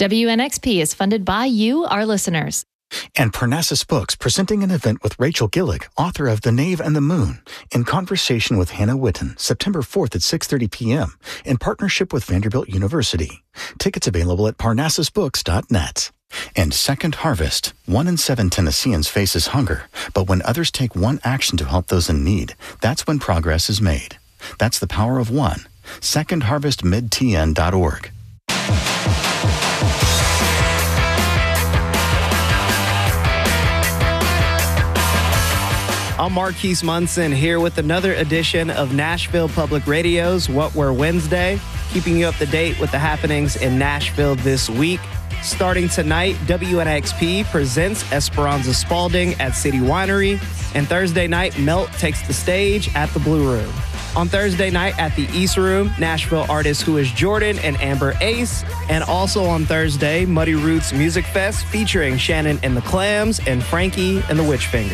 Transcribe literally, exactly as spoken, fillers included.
W N X P is funded by you, our listeners. And Parnassus Books presenting an event with Rachel Gillick, author of The Knave and the Moon, in conversation with Hannah Witten, September fourth at six thirty p.m. in partnership with Vanderbilt University. Tickets available at parnassus books dot net. And Second Harvest. One in seven Tennesseans faces hunger, but when others take one action to help those in need, that's when progress is made. That's the power of one. second harvest mid t n dot org. I'm Marquise Munson here with another edition of Nashville Public Radio's What Were Wednesday, keeping you up to date with the happenings in Nashville this week. Starting tonight, W N X P presents Esperanza Spalding at City Winery, and Thursday night, Melt takes the stage at the Blue Room. On Thursday night at the East Room, Nashville artists Who Is Jordan and Amber Ace, and also on Thursday, Muddy Roots Music Fest featuring Shannon and the Clams and Frankie and the Witchfingers.